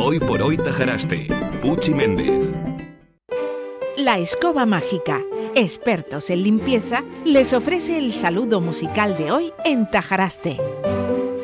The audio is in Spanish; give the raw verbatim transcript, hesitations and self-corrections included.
Hoy por hoy Tajaraste. Puchi Méndez. La Escoba Mágica, expertos en limpieza, les ofrece el saludo musical de hoy en Tajaraste.